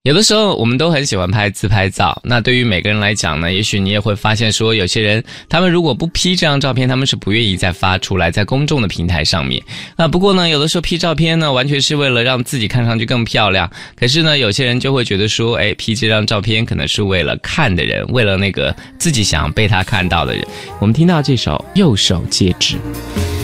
有的时候我们都很喜欢拍自拍照，那对于每个人来讲呢，也许你也会发现说，有些人他们如果不 P 这张照片，他们是不愿意再发出来在公众的平台上面。不过呢，有的时候 P 照片呢，完全是为了让自己看上去更漂亮。可是呢，有些人就会觉得说，P 这张照片可能是为了看的人，为了那个自己想被他看到的人。我们听到这首《右手戒指》。